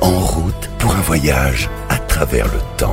En route pour un voyage à travers le temps.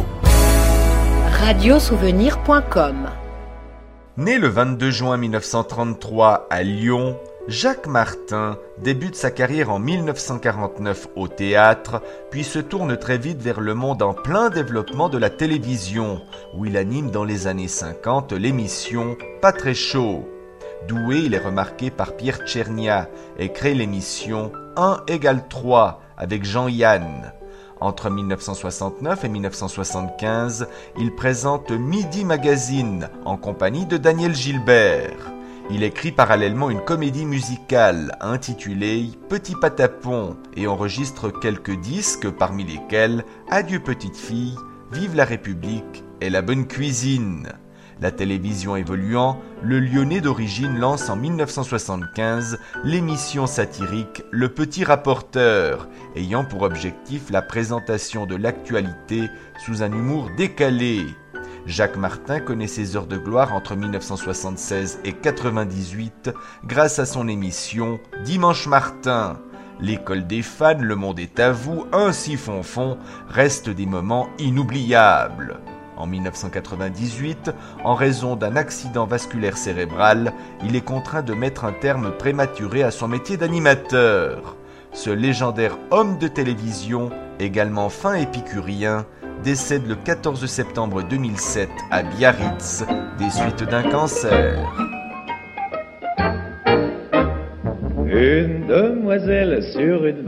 Radiosouvenir.com. Né le 22 juin 1933 à Lyon, Jacques Martin débute sa carrière en 1949 au théâtre, puis se tourne très vite vers le monde en plein développement de la télévision, où il anime dans les années 50 l'émission Pas très chaud. Doué, il est remarqué par Pierre Tchernia et crée l'émission 1 = 3 avec Jean-Yann. Entre 1969 et 1975, il présente Midi Magazine en compagnie de Daniel Gilbert. Il écrit parallèlement une comédie musicale intitulée Petit Patapon et enregistre quelques disques parmi lesquels Adieu petite fille, Vive la République et La bonne cuisine. La télévision évoluant, le Lyonnais d'origine lance en 1975 l'émission satirique Le Petit Rapporteur, ayant pour objectif la présentation de l'actualité sous un humour décalé. Jacques Martin connaît ses heures de gloire entre 1976 et 1998 grâce à son émission Dimanche Martin. L'école des fans, Le monde est à vous, ainsi Fonfon restent des moments inoubliables. En 1998, en raison d'un accident vasculaire cérébral, il est contraint de mettre un terme prématuré à son métier d'animateur. Ce légendaire homme de télévision, également fin épicurien, décède le 14 septembre 2007 à Biarritz, des suites d'un cancer. Une demoiselle sur une